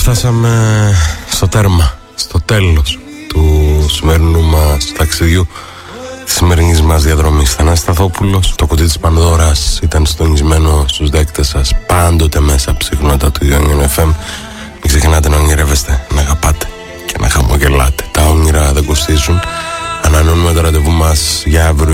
φτάσαμε στο τέρμα, στο τέλος του σημερινού μας ταξιδιού, της σημερινής μας διαδρομής. Θανάσης Σταθόπουλος, το κουτί της Πανδώρας ήταν συντονισμένο στους δέκτες σας πάντοτε μέσα από τη συχνότητα του Ιόνιον FM. Μην ξεχνάτε να ονειρεύεστε, να αγαπάτε και να χαμογελάτε. Τα όνειρα δεν κοστίζουν. Ανανεώνουμε το ραντεβού μας για αύριο.